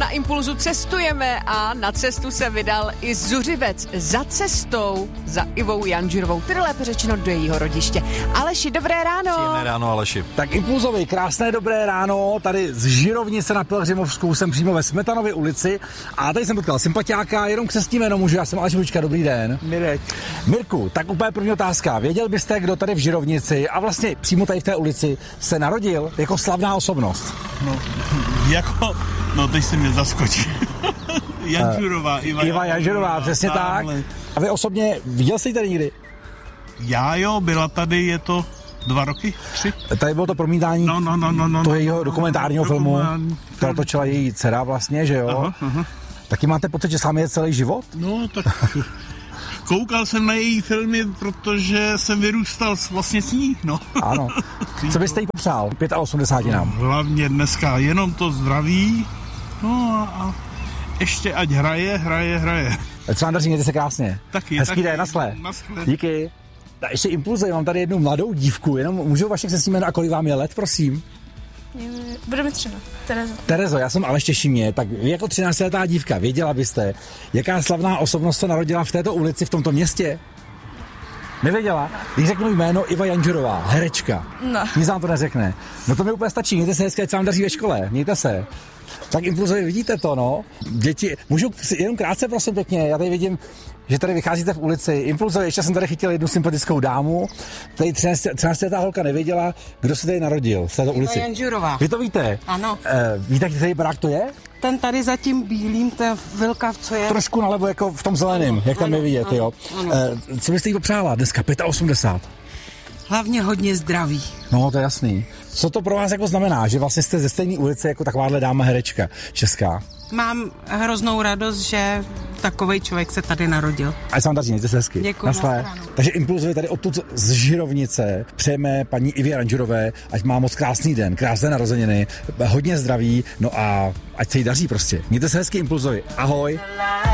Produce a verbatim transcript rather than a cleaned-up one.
na Impulzu cestujeme a na cestu se vydal i Zuřivec za cestou za Ivou Janžurovou, tedy lépe řečeno do jejího rodiště. Aleši, dobré ráno. Příjemné ráno, Aleši. Tak Impulzovi, krásné dobré ráno, tady z Žirovnice na Pelhřimovskou, jsem přímo ve Smetanově ulici a tady jsem potkal sympatiáka, jenom křestním jméno můžu, já jsem Aleš Vojčka, dobrý den. Mirek. Mirku, tak úplně první otázka, věděl byste, kdo tady v Žirovnici a vlastně přímo tady v té ulici se narodil jako slavná osobnost? No, jako, no teď se mě zaskočí. Janžurová, Iva, Iva Janžurová, přesně tak. A vy osobně viděl jste ji tady někdy? Já jo, byla tady, je to dva roky, tři. Tady bylo to promítání no, no, no, no, no, toho jejího no, dokumentárního no, filmu, dokumentární která točila její dcera vlastně, že jo? Aha, aha. Taky máte pocit, že s vámi je celý život? No, tak koukal jsem na její filmy, protože jsem vyrůstal vlastně s ní, no. Ano. Co byste jí popřál? osmdesát pět nám. Hlavně dneska jenom to zdraví, no a, a ještě ať hraje, hraje, hraje. Co vám daří, mějte se krásně. Taky, Hezký taky. den, naschle. Naschle. Díky. A ještě Impulze, mám tady jednu mladou dívku, jenom můžu vaše křestní jméno a kolik vám je let, prosím? Bude mi třeba, Terezo. Terezo, já jsem Aleš Těšimě, tak vy jako třináctiletá dívka, věděla byste, jaká slavná osobnost se narodila v této ulici, v tomto městě? Nevěděla? Když řeknu jméno Iva Janžurová, herečka. No. Nic vám to neřekne. No to mi úplně stačí, mějte se hezky, ať se vám daří ve škole, mějte se. Tak Impulzovi, vidíte to, no. Děti, můžu jenom krátce, prosím pěkně, já tady vidím, že tady vycházíte v ulici. Impulzovi, ještě jsem tady chytil jednu sympatickou dámu. Tady třináctiletá holka nevěděla, kdo se tady narodil v této ulici. Janžurová. Vy to víte? Ano. E, víte, který barák to je? Ten tady za tím bílým, ten vilka, co je. Trošku nalevo, jako v tom zeleném, jak tam je vidět, ano, jo. ano. E, co byste jí popřála dneska, osmdesát pět? Hlavně hodně zdraví. No, to je jasný. Co to pro vás jako znamená, že vlastně jste ze stejné ulice jako takováhle dáma herečka česká? Mám hroznou radost, že takovej člověk se tady narodil. A se vám daří, mějte se hezky. Děkuji. Takže Impulzovi tady odtud z Žirovnice přejeme paní Ivě Janžurové, ať má moc krásný den, krásné narozeniny, hodně zdraví, no a ať se jí daří prostě. Mějte se hezky, Impulzovi. Ahoj.